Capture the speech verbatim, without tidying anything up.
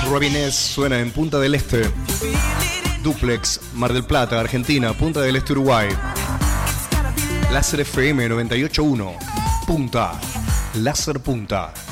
Robinés suena en Punta del Este. Duplex, Mar del Plata, Argentina. Punta del Este, Uruguay. Láser F M noventa y ocho punto uno. Punta. Láser Punta.